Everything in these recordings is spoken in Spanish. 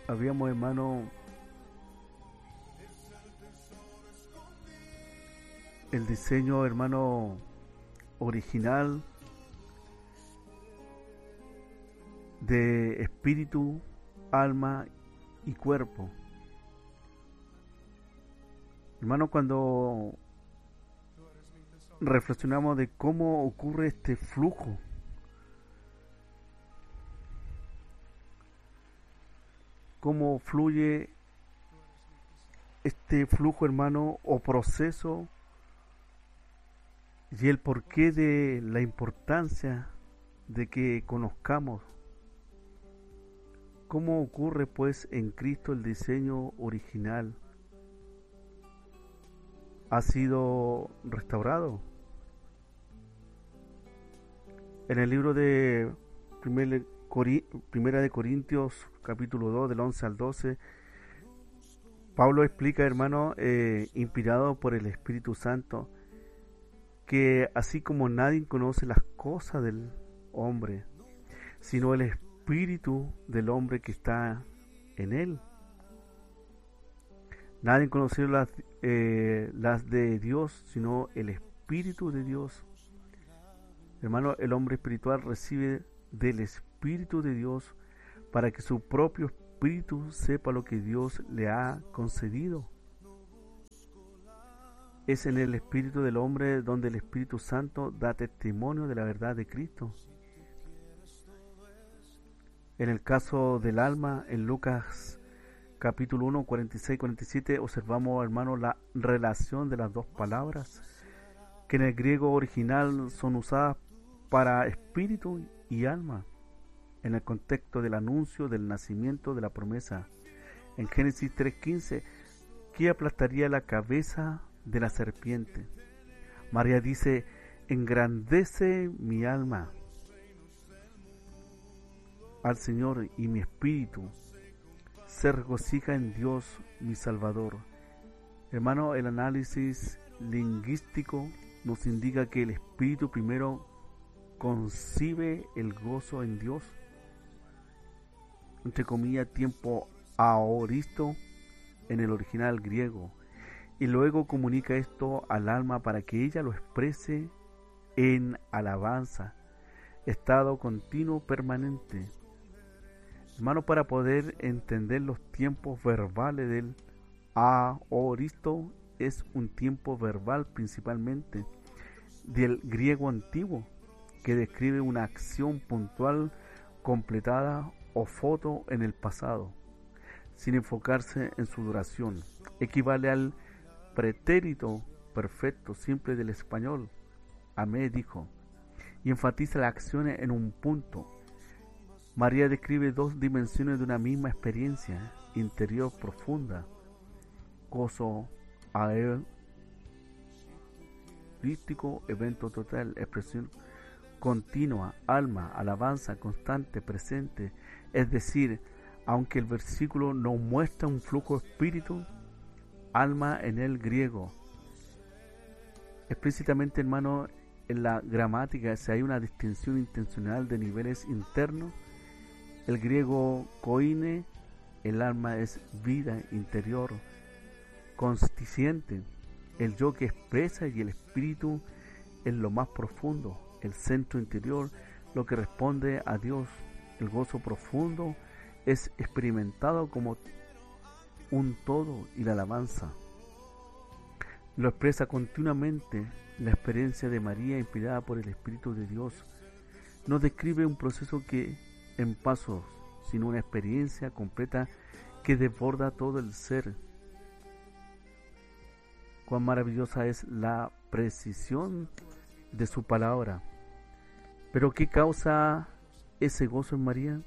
habíamos, hermano, el diseño, hermano, original de espíritu, alma y cuerpo. Hermano, cuando reflexionamos de cómo ocurre este flujo, cómo fluye este flujo, hermano, o proceso, y el porqué de la importancia de que conozcamos cómo ocurre pues en Cristo el diseño original ha sido restaurado. En el libro de Primera de Corintios, capítulo 2, del 11 al 12, Pablo explica, hermano, inspirado por el Espíritu Santo, que así como nadie conoce las cosas del hombre, sino el espíritu del hombre que está en él. Nadie conoció las de Dios, sino el espíritu de Dios. Hermano, el hombre espiritual recibe del espíritu de Dios para que su propio espíritu sepa lo que Dios le ha concedido. Es en el espíritu del hombre donde el Espíritu Santo da testimonio de la verdad de Cristo. En el caso del alma, en Lucas capítulo 1, 46-47, observamos, hermano, la relación de las dos palabras, que en el griego original son usadas para espíritu y alma, en el contexto del anuncio del nacimiento de la promesa. En Génesis 3:15, ¿qué aplastaría la cabeza de la serpiente? María dice: engrandece mi alma al Señor, y mi espíritu se regocija en Dios mi Salvador. Hermano, el análisis lingüístico nos indica que el espíritu primero concibe el gozo en Dios, entre comillas, tiempo aoristo en el original griego, y luego comunica esto al alma para que ella lo exprese en alabanza, estado continuo permanente. Hermano, para poder entender los tiempos verbales del aoristo, es un tiempo verbal principalmente del griego antiguo, que describe una acción puntual completada o foto en el pasado, sin enfocarse en su duración. Equivale al pretérito perfecto simple del español, amé dijo, y enfatiza la acción en un punto. María describe dos dimensiones de una misma experiencia interior profunda: gozo aeurístico, evento total, expresión continua, alma, alabanza constante, presente. Es decir, aunque el versículo no muestra un flujo espíritu, alma en el griego, explícitamente, hermano, en la gramática, si hay una distinción intencional de niveles internos, el griego koine, el alma es vida interior, constituyente, el yo que expresa, y el espíritu en lo más profundo, el centro interior, lo que responde a Dios. El gozo profundo es experimentado como un todo, y la alabanza lo expresa continuamente. La experiencia de María, inspirada por el Espíritu de Dios, no describe un proceso que en pasos, sino una experiencia completa que desborda todo el ser. Cuán maravillosa es la precisión de su palabra. Pero ¿qué causa ese gozo en María?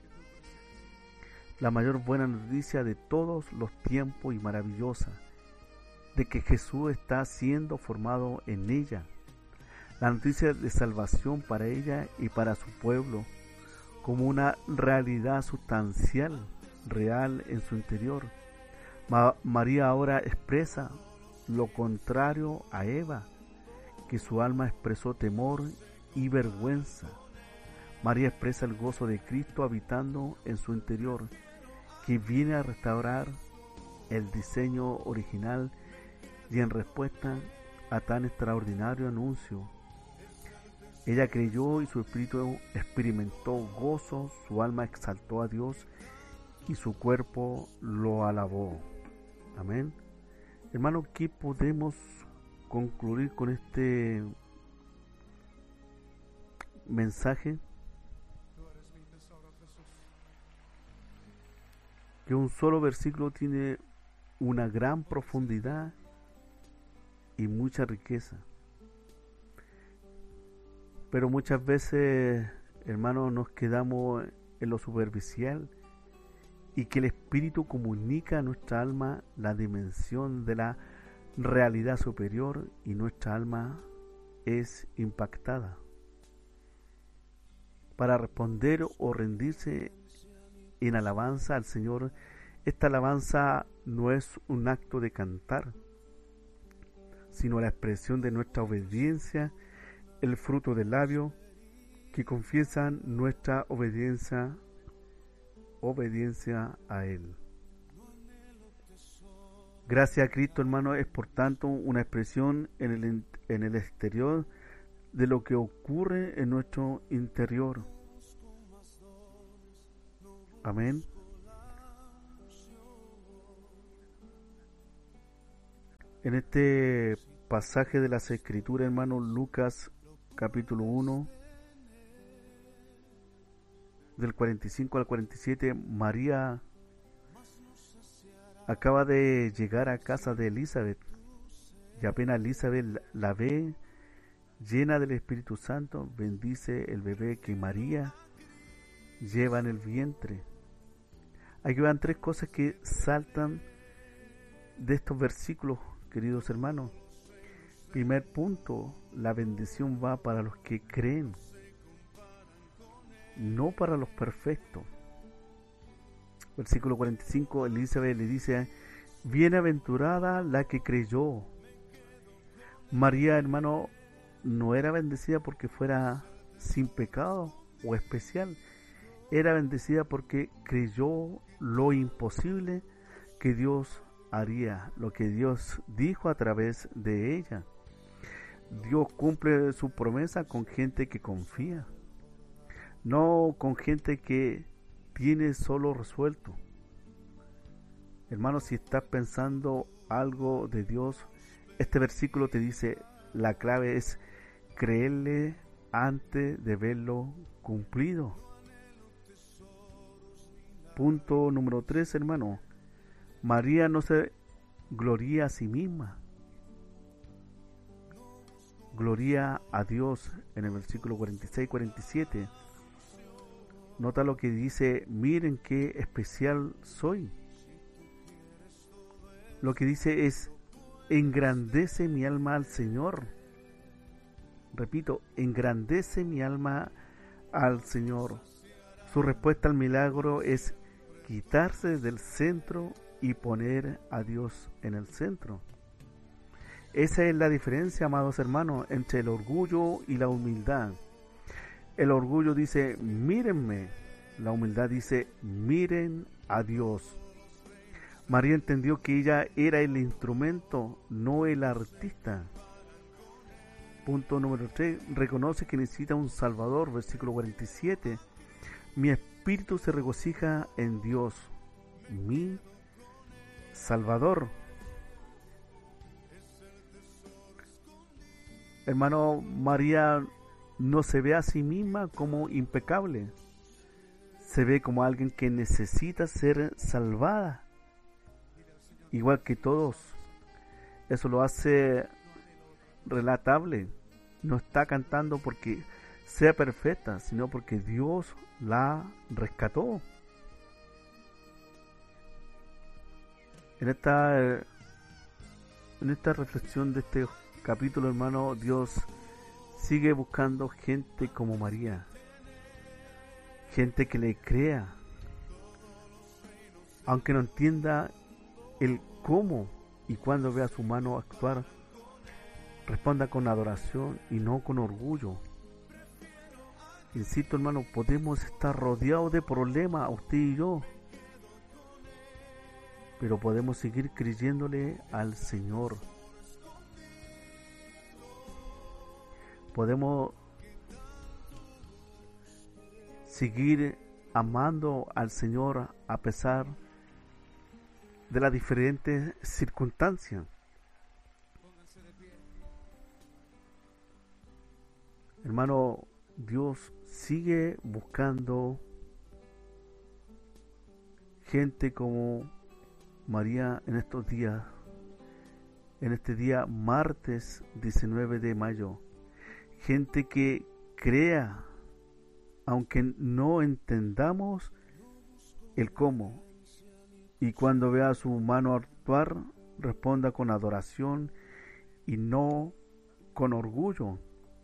La mayor buena noticia de todos los tiempos, y maravillosa, de que Jesús está siendo formado en ella. La noticia de salvación para ella y para su pueblo, como una realidad sustancial, real en su interior. María ahora expresa lo contrario a Eva, que su alma expresó temor y vergüenza. María expresa el gozo de Cristo habitando en su interior, que viene a restaurar el diseño original y en respuesta a tan extraordinario anuncio. Ella creyó y su espíritu experimentó gozo, su alma exaltó a Dios y su cuerpo lo alabó. Amén. Hermano, ¿qué podemos concluir con este mensaje? Que un solo versículo tiene una gran profundidad y mucha riqueza. Pero muchas veces, hermanos, nos quedamos en lo superficial y que el Espíritu comunica a nuestra alma la dimensión de la realidad superior y nuestra alma es impactada. Para responder o rendirse en alabanza al Señor, esta alabanza no es un acto de cantar, sino la expresión de nuestra obediencia, el fruto del labio que confiesan nuestra obediencia a Él. Gracias a Cristo, hermano, es por tanto una expresión en el exterior de lo que ocurre en nuestro interior. Amén. En este pasaje de las Escrituras, hermano, Lucas capítulo 1, del 45 al 47, María acaba de llegar a casa de Elizabeth y apenas Elizabeth la ve llena del Espíritu Santo, bendice el bebé que María lleva en el vientre. Aquí van tres cosas que saltan de estos versículos, queridos hermanos. Primer punto, la bendición va para los que creen, no para los perfectos. Versículo 45, Elizabeth le dice: bienaventurada la que creyó. María, hermano, no era bendecida porque fuera sin pecado o especial. Era bendecida porque creyó lo imposible que Dios haría, lo que Dios dijo a través de ella. Dios cumple su promesa con gente que confía, no con gente que tiene solo resuelto. Hermano, si estás pensando algo de Dios, este versículo te dice, la clave es creerle antes de verlo cumplido. Punto número 3, hermano. María no se gloría a sí misma, gloria a Dios. En el versículo 46-47 nota lo que dice: miren qué especial soy. Lo que dice es: engrandece mi alma al Señor. Repito, engrandece mi alma al Señor. Su respuesta al milagro es quitarse del centro y poner a Dios en el centro. Esa es la diferencia, amados hermanos, entre el orgullo y la humildad. El orgullo dice, mírenme. La humildad dice, miren a Dios. María entendió que ella era el instrumento, no el artista. Punto número 3, reconoce que necesita un Salvador. Versículo 47, mi espíritu se regocija en Dios, mi Salvador. Hermano, María no se ve a sí misma como impecable, se ve como alguien que necesita ser salvada, igual que todos. Eso lo hace relatable. No está cantando porque sea perfecta, sino porque Dios la rescató. En esta reflexión de este capítulo, hermano, Dios sigue buscando gente como María, gente que le crea, aunque no entienda el cómo y cuándo vea su mano actuar, responda con adoración y no con orgullo. Insisto, hermano, podemos estar rodeados de problemas, usted y yo, pero podemos seguir creyéndole al Señor. Podemos seguir amando al Señor a pesar de las diferentes circunstancias. Hermano, Dios sigue buscando gente como María en estos días, en este día martes 19 de mayo. Gente que crea, aunque no entendamos el cómo, y cuando vea su mano actuar, responda con adoración y no con orgullo.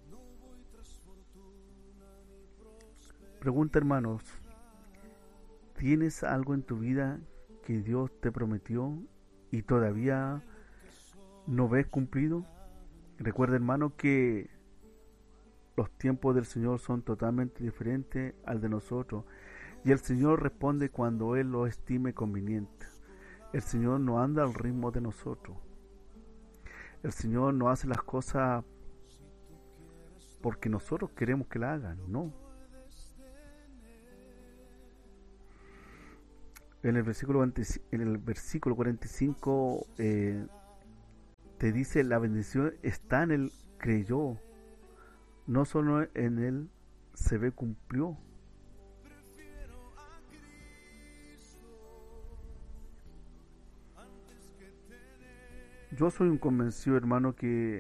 Pregunta, hermanos, ¿tienes algo en tu vida que Dios te prometió y todavía no ves cumplido? Recuerda, hermano, que los tiempos del Señor son totalmente diferentes al de nosotros, y el Señor responde cuando Él lo estime conveniente. El Señor no anda al ritmo de nosotros. El Señor no hace las cosas porque nosotros queremos que la hagan, no. En el versículo 45 te dice: la bendición está en él, creyó, no solo en él se ve cumplió. Yo soy un convencido, hermano, que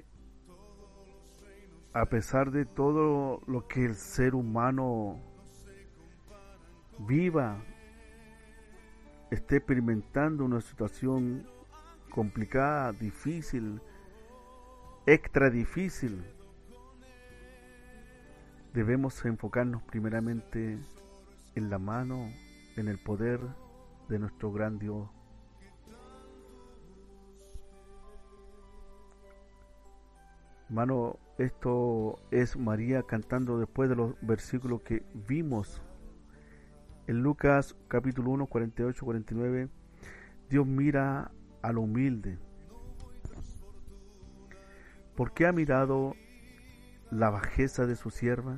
a pesar de todo lo que el ser humano viva, esté experimentando una situación complicada, difícil, extra difícil, debemos enfocarnos primeramente en la mano, en el poder de nuestro gran Dios. Hermano, esto es María cantando después de los versículos que vimos en Lucas capítulo 1, 48, 49. Dios mira a lo humilde. ¿Por qué ha mirado la bajeza de su sierva?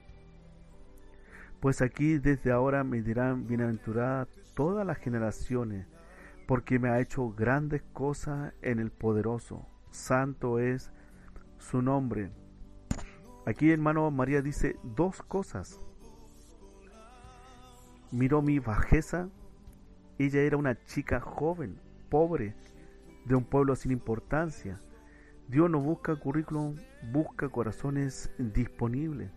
Pues aquí desde ahora me dirán bienaventurada todas las generaciones, porque me ha hecho grandes cosas en el poderoso. Santo es su nombre. Aquí, hermano, María dice dos cosas. Miró mi bajeza. Ella era una chica joven, pobre, de un pueblo sin importancia. Dios no busca currículum, busca corazones disponibles.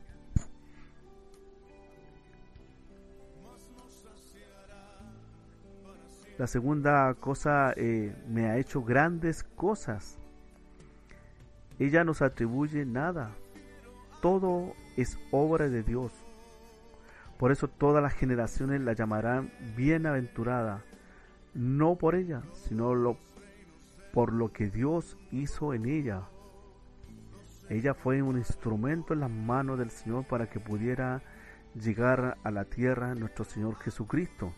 La segunda cosa, me ha hecho grandes cosas. Ella no se atribuye nada. Todo es obra de Dios. Por eso todas las generaciones la llamarán bienaventurada, no por ella, sino por lo que Dios hizo en ella. Ella fue un instrumento en las manos del Señor para que pudiera llegar a la tierra nuestro Señor Jesucristo.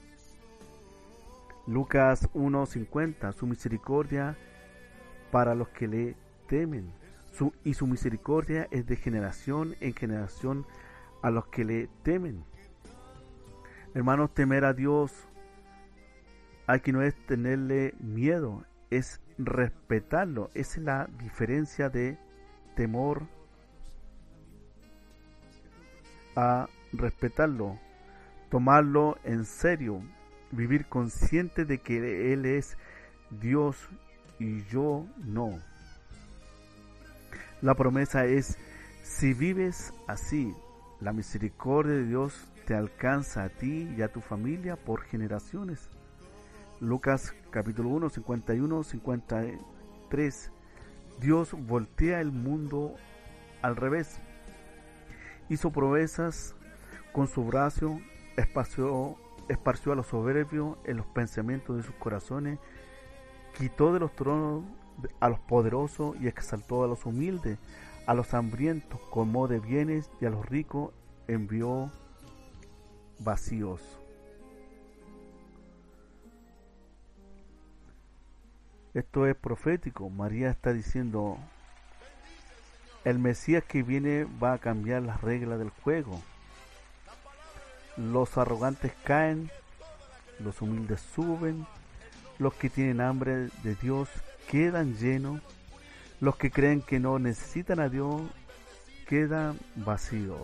Lucas 1:50, su misericordia para los que le temen, y su misericordia es de generación en generación a los que le temen. Hermanos, temer a Dios aquí no es tenerle miedo, es respetarlo. Esa es la diferencia de temor a respetarlo, tomarlo en serio, vivir consciente de que Él es Dios y yo no. La promesa es: si vives así, la misericordia de Dios te alcanza a ti y a tu familia por generaciones. Lucas capítulo 1, 51, 53. Dios voltea el mundo al revés. Hizo proezas con su brazo, esparció a los soberbios en los pensamientos de sus corazones, quitó de los tronos a los poderosos y exaltó a los humildes. A los hambrientos colmó de bienes y a los ricos envió vacíos. Esto es profético. María está diciendo, el Mesías que viene va a cambiar las reglas del juego. Los arrogantes caen, los humildes suben, los que tienen hambre de Dios quedan llenos, los que creen que no necesitan a Dios quedan vacíos.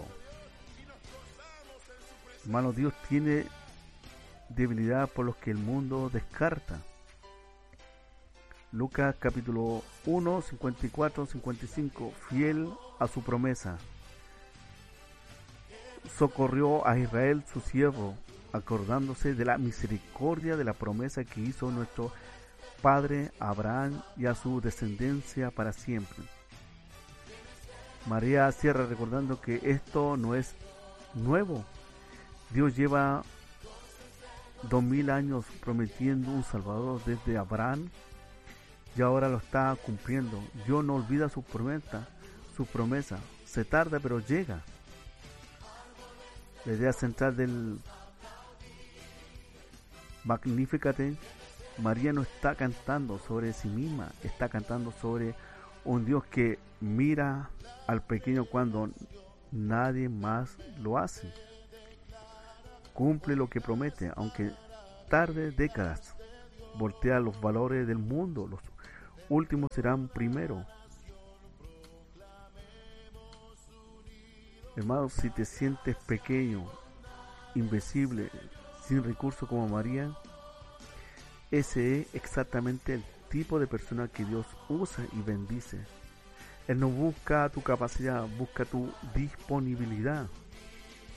Hermano, Dios tiene debilidad por los que el mundo descarta. Lucas capítulo 1, 54, 55. Fiel a su promesa, socorrió a Israel su siervo, acordándose de la misericordia de la promesa que hizo nuestro padre Abraham y a su descendencia para siempre. María cierra recordando que esto no es nuevo. Dios lleva 2000 años prometiendo un Salvador desde Abraham y ahora lo está cumpliendo. Dios no olvida su promesa. Se tarda pero llega. La idea central del Magnificat, María no está cantando sobre sí misma, está cantando sobre un Dios que mira al pequeño cuando nadie más lo hace. Cumple lo que promete, aunque tarde décadas. Voltea los valores del mundo, los últimos serán primero. Hermano, si te sientes pequeño, invisible, sin recursos como María, ese es exactamente el tipo de persona que Dios usa y bendice. Él no busca tu capacidad, busca tu disponibilidad.